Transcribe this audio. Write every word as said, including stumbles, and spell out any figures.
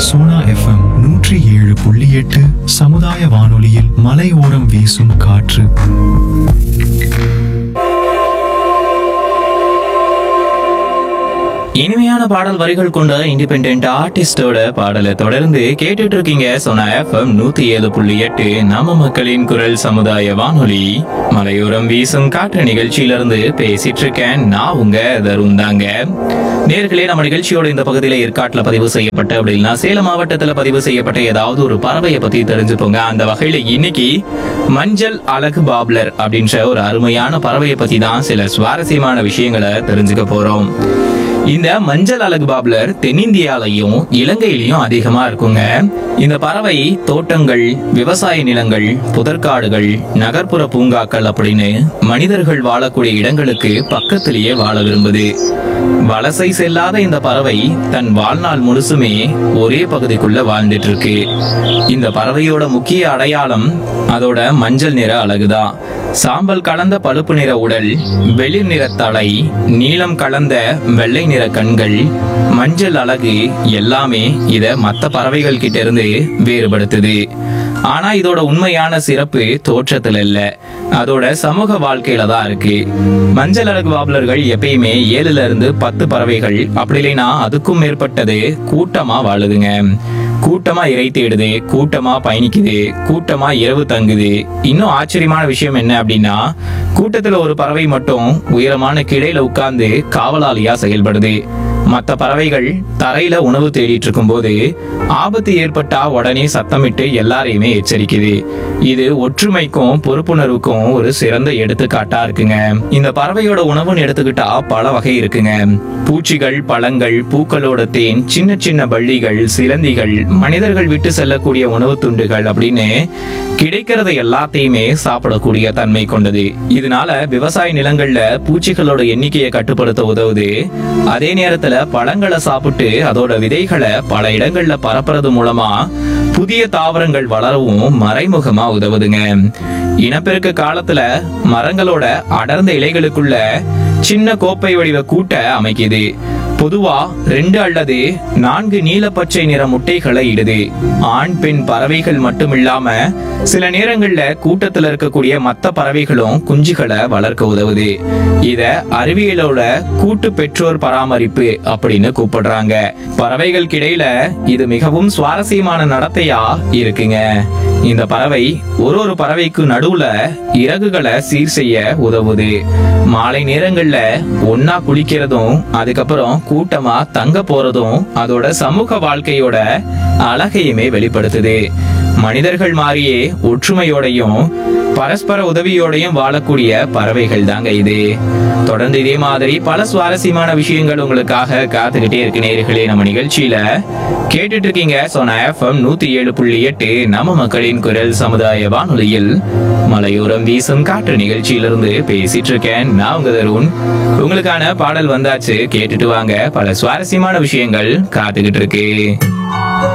Sona FM நூற்றி ஏழு புள்ளி எட்டு சமுதாய வானொலியில் மலையோரம் வீசும் காற்று. இனிமையான பாடல் வரிகள் கொண்ட இண்டிபெண்டன்ட் ஆர்டிஸ்டோட பாடலை தொடர்ந்து கேட்டுட்டு இருக்கீங்க. சோனா எஃப்எம் நூத்தி ஏழு புள்ளி எட்டு நம்ம மக்களின் குரல் சமுதாய வானொலி மலையோரம் வீசும் காற்று நிகழ்ச்சியிலிருந்து பேசிட்டு இருக்கேன். நான் உங்க தருண் தாங்க. நேர்களே, நம்ம நிகழ்ச்சியோட இந்த பகுதியில ஏற்காட்டுல பதிவு செய்யப்பட்ட அப்படின்னா சேலம் மாவட்டத்துல பதிவு செய்யப்பட்ட ஏதாவது ஒரு பறவையை பத்தி தெரிஞ்சுப்போங்க. அந்த வகையில இன்னைக்கு மஞ்சள் அலகு பாப்லர் அப்படின்ற ஒரு அருமையான பறவையை பத்தி தான் சில சுவாரஸ்யமான விஷயங்களை தெரிஞ்சுக்க போறோம். இந்த மஞ்சள் அலகு பாப்லர் தென்னிந்தியாலையும் இலங்கையிலையும் அதிகமா இருக்குங்க. இந்த பறவை தோட்டங்கள், விவசாய நிலங்கள், புதற்காடுகள், நகர்ப்புற பூங்காக்கள் அப்படின்னு மனிதர்கள் வாழக்கூடிய இடங்களுக்கு பக்கத்திலேயே வாழ விரும்புது. வலசை செல்லாத இந்த பறவை தன் வாழ்நாள் முழுசுமே ஒரே பகுதிக்குள்ள வாழ்ந்துட்டு இருக்கு. இந்த பறவையோட முக்கிய அடையாளம் அதோட மஞ்சள் நிற அலகுதான். சாம்பல் கலந்த பழுப்பு நிற உடல், வெளிர் நிற தலை, நீலம் கலந்த வெள்ளை நிற கண்கள், மஞ்சள் அலகு எல்லாமே இத மற்ற பறவைகள் கிட்ட இருந்து வேறுபடுத்துது. ஆனா இதோட உண்மையான சிறப்பு தோற்றத்துல இல்ல, அதோட சமூக வாழ்க்கையில தான் இருக்கு. மஞ்சள் அலகு வாப்லர்கள் எப்பயுமே ஏழுல இருந்து பத்து பறவைகள், அப்படி இல்லைன்னா அதுக்கும் மேற்பட்டது கூட்டமா வாழுதுங்க. கூட்டமா இறை தேடுது, கூட்டமா பயணிக்குது, கூட்டமா இரவு தங்குது. இன்னும் ஆச்சரியமான விஷயம் என்ன அப்படின்னா, கூட்டத்துல ஒரு பறவை மட்டும் உயரமான கிளையில உட்கார்ந்து காவலாளியா செயல்படுது. மற்ற பறவைகள் தரையில உணவு தேடிட்டு இருக்கும் போது ஆபத்து ஏற்பட்டா உடனே சத்தமிட்டு எல்லாரையுமே எச்சரிக்குது. இது ஒற்றுமைக்கும் பொறுப்புணர்வுக்கும் ஒரு சிறந்த எடுத்துக்காட்டா இருக்குங்க. இந்த பறவையோட உணவுன்னு எடுத்துக்கிட்டா பல வகை இருக்குங்க. பூச்சிகள், பழங்கள், பூக்களோட தேன், சின்ன சின்ன பள்ளிகள், சிலந்திகள், மனிதர்கள் விட்டு செல்லக்கூடிய உணவு துண்டுகள் அப்படின்னு கிடைக்கிறத எல்லாத்தையுமே சாப்பிடக்கூடிய தன்மை கொண்டது. இதனால விவசாய நிலங்கள்ல பூச்சிகளோட எண்ணிக்கையை கட்டுப்படுத்த உதவுது. அதே நேரத்துல பழங்களை சாப்பிட்டு அதோட விதைகளை பல இடங்கள்ல பரப்புறது மூலமா புதிய தாவரங்கள் வளரவும் மறைமுகமா உதவுதுங்க. இனப்பெருக்க காலத்துல மரங்களோட அடர்ந்த இலைகளுக்குள்ள சின்ன கோப்பை வடிவ கூட்ட அமைக்குது. பொதுவா ரெண்டு அல்லது நான்கு நீலப்பச்சை நிற முட்டைகளை இடுது. ஆண் பெண் பறவைகள் மட்டும் இல்லாம சில நேரங்கள்ல கூட்டத்துல இருக்கக்கூடிய மற்ற பறவைகளும் குஞ்சுகளை வளர்க்க உதவுது. இத அறிவியலோட கூட்டு பெற்றோர் பராமரிப்பு அப்படின்னு கூப்பிடுறாங்க. பறவைகளுக்கு இடையில இது மிகவும் சுவாரஸ்யமான நடத்தையா இருக்குங்க. இந்த பறவை ஒரு ஒரு பறவைக்கு நடுவுல இறகுகளை சீர் செய்ய உதவுது. மாலை நேரங்கள்ல ஒன்னா குளிக்கிறதும் அதுக்கப்புறம் கூட்டமா தங்க போறதும் அதோட சமூக வாழ்க்கையோட அழகையுமே வெளிப்படுத்துது. மனிதர்கள் மாதிரியே ஒற்றுமையோடையும் பரஸ்பர உதவியோடையும் வாழக்கூடிய பறவைகள் தாங்க இது. தொடர்ந்து இதே மாதிரி பல சுவாரஸ்யமான விஷயங்கள் உங்களுக்காக காத்துக்கிட்டே இருக்கு நேயர்களே. நம்ம நிகழ்ச்சியில கேட்டுட்டு இருக்கீங்க சோனா எஃப்எம் நூத்தி ஏழு புள்ளி எட்டு நம்ம மக்களின் குரல் சமுதாய வானொலியில் மலையோரம் வீசும் காற்று நிகழ்ச்சியிலிருந்து பேசிட்டு இருக்கேன். நான் உங்க தருண். உங்களுக்கான பாடல் வந்தாச்சு, கேட்டுட்டு வாங்க. பல சுவாரஸ்யமான விஷயங்கள் காத்துக்கிட்டு இருக்கு.